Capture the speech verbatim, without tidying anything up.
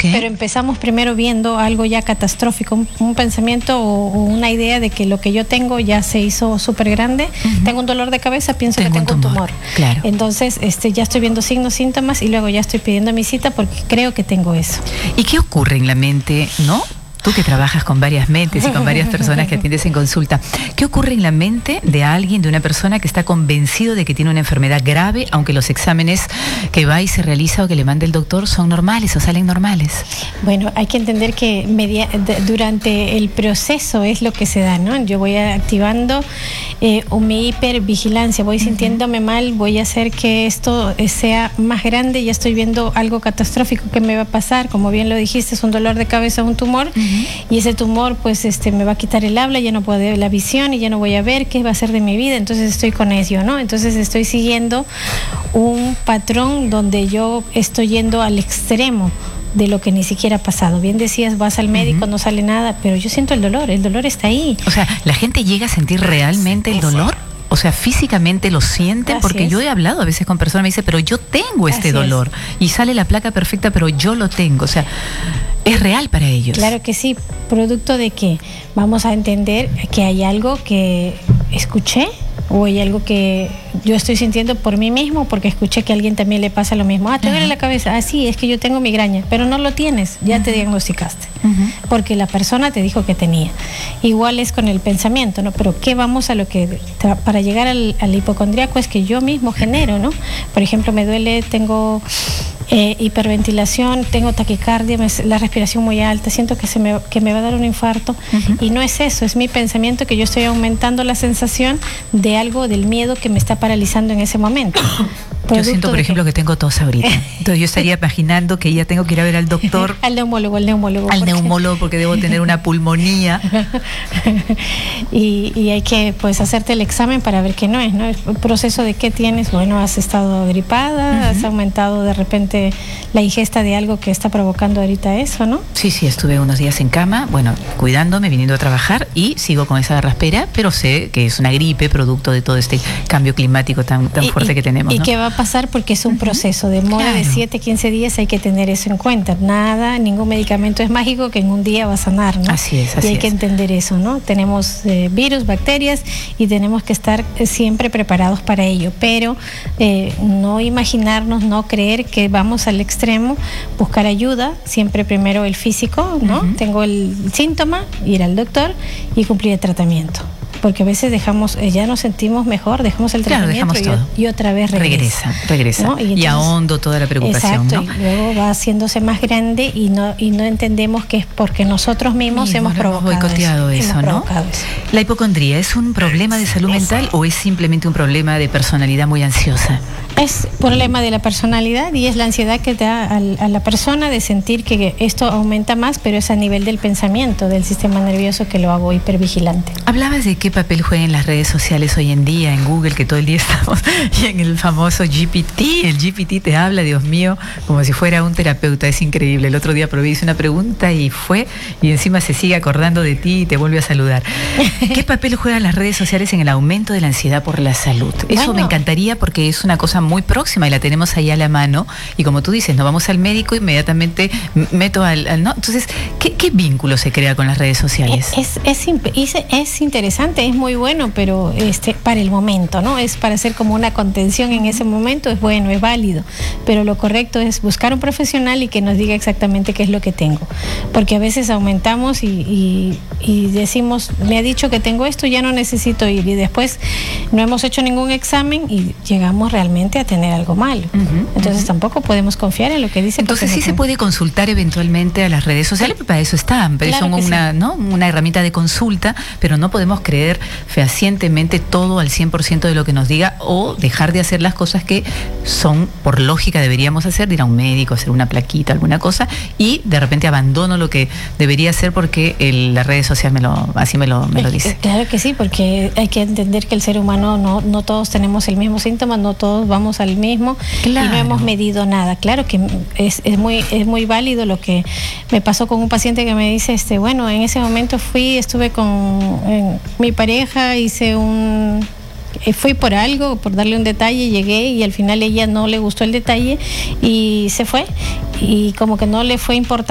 Okay. Pero empezamos primero viendo algo ya catastrófico, un, un pensamiento o, o una idea de que lo que yo tengo ya se hizo súper grande. Uh-huh. Tengo un dolor de cabeza, pienso tengo que tengo un tumor. un tumor. Claro. Entonces, este, ya estoy viendo signos, síntomas y luego ya estoy pidiendo mi cita porque creo que tengo eso. ¿Y qué ocurre en la mente, no? Tú que trabajas con varias mentes y con varias personas que atiendes en consulta, ¿qué ocurre en la mente de alguien, de una persona que está convencido de que tiene una enfermedad grave, aunque los exámenes que va y se realiza o que le manda el doctor son normales o salen normales? Bueno, hay que entender que media, de, durante el proceso es lo que se da, ¿no? Yo voy activando eh, mi hipervigilancia, voy sintiéndome mal, voy a hacer que esto sea más grande, ya estoy viendo algo catastrófico que me va a pasar, como bien lo dijiste, es un dolor de cabeza, un tumor. Uh-huh. Y ese tumor pues este me va a quitar el habla, ya no puedo ver la visión y ya no voy a ver qué va a ser de mi vida, entonces estoy con ello, ¿no? Entonces estoy siguiendo un patrón donde yo estoy yendo al extremo de lo que ni siquiera ha pasado. Bien decías, vas al médico, uh-huh. no sale nada, pero yo siento el dolor, el dolor está ahí. O sea, ¿la gente llega a sentir realmente el dolor? O sea, físicamente lo sienten, porque yo he hablado a veces con personas, me dicen, pero yo tengo este dolor, y sale la placa perfecta, pero yo lo tengo. O sea, es real para ellos. Claro que sí, producto de que vamos a entender que hay algo que escuché o hay algo que yo estoy sintiendo por mí mismo porque escuché que a alguien también le pasa lo mismo. Ah, te duele uh-huh. la cabeza. Ah, sí, es que yo tengo migraña, pero no lo tienes, ya uh-huh. te diagnosticaste, uh-huh. porque la persona te dijo que tenía. Igual es con el pensamiento, ¿no? Pero ¿qué vamos a lo que, para llegar al, al hipocondríaco es que yo mismo genero, ¿no? Por ejemplo, me duele, tengo eh, hiperventilación, tengo taquicardia, me, la respiración muy alta, siento que, se me, que me va a dar un infarto, uh-huh. y no es eso, es mi pensamiento que yo estoy aumentando la sensación de algo, del miedo que me está paralizando en ese momento. Yo siento, por ejemplo, que... que tengo tos ahorita. Entonces yo estaría imaginando que ya tengo que ir a ver al doctor. Al neumólogo, al neumólogo. Al porque... neumólogo, porque debo tener una pulmonía. y, y hay que, pues, hacerte el examen para ver qué no es, ¿no? El proceso de qué tienes. Bueno, has estado gripada, uh-huh. has aumentado de repente la ingesta de algo que está provocando ahorita eso, ¿no? Sí, sí, estuve unos días en cama, bueno, cuidándome, viniendo a trabajar y sigo con esa raspera, pero sé que es una gripe producto de todo este cambio climático tan, tan y, fuerte y, que tenemos, ¿Y ¿no? qué va a pasar? Porque es un uh-huh. proceso, demora claro. de siete, quince días, hay que tener eso en cuenta. Nada, ningún medicamento es mágico que en un día va a sanar, ¿no? Así es, así Y hay es. que entender eso, ¿no? Tenemos eh, virus, bacterias y tenemos que estar eh, siempre preparados para ello, pero eh, no imaginarnos, no creer que vamos al extremo, buscar ayuda, siempre primero el físico, ¿no? Uh-huh. Tengo el síntoma, ir al doctor y cumplir el tratamiento. Porque a veces dejamos, eh, ya nos sentimos mejor, dejamos el claro, tratamiento dejamos y, y otra vez regresa. Regresa, regresa. ¿No? Y, entonces, y ahondo toda la preocupación, exacto, ¿no? Y luego va haciéndose más grande y no y no entendemos que es porque nosotros mismos sí, hemos, bueno, provocado hemos boicoteado eso, eso, hemos ¿no? provocado eso. ¿La hipocondría es un problema de salud mental o es simplemente un problema de personalidad muy ansiosa? Es problema de la personalidad y es la ansiedad que da a, a la persona de sentir que esto aumenta más, pero es a nivel del pensamiento, del sistema nervioso que lo hago hipervigilante. Hablabas de qué papel juegan las redes sociales hoy en día, en Google, que todo el día estamos, y en el famoso G P T. El G P T te habla, Dios mío, como si fuera un terapeuta, es increíble. El otro día probé, hice una pregunta y fue, y encima se sigue acordando de ti y te vuelve a saludar. ¿Qué papel juegan las redes sociales en el aumento de la ansiedad por la salud? Eso bueno, me encantaría porque es una cosa muy próxima y la tenemos ahí a la mano, y como tú dices, no vamos al médico, inmediatamente meto al, al ¿no? Entonces, ¿qué, ¿qué vínculo se crea con las redes sociales? Es, es, es, es interesante, es muy bueno, pero este para el momento, ¿no? Es para hacer como una contención en ese momento, es bueno, es válido, pero lo correcto es buscar un profesional y que nos diga exactamente qué es lo que tengo, porque a veces aumentamos y, y, y decimos, me ha dicho que tengo esto, ya no necesito ir, y después no hemos hecho ningún examen y llegamos realmente a tener algo malo. Uh-huh, Entonces uh-huh. tampoco podemos confiar en lo que dice. Entonces sí se puede consultar eventualmente a las redes sociales, para eso están, pero claro son una, sí. ¿no? una herramienta de consulta, pero no podemos creer fehacientemente todo al cien por ciento de lo que nos diga, o dejar de hacer las cosas que son por lógica deberíamos hacer, de ir a un médico, hacer una plaquita, alguna cosa, y de repente abandono lo que debería hacer porque el, la red social me lo, así me lo, me lo dice. Claro que sí, porque hay que entender que el ser humano no, no todos tenemos el mismo síntoma, no todos vamos al mismo, claro. y no hemos medido nada. Claro que es, es muy es muy válido lo que me pasó con un paciente que me dice, este bueno, en ese momento fui, estuve con mi pareja, hice un fui por algo, por darle un detalle, llegué y al final ella no le gustó el detalle y se fue, y como que no le fue importante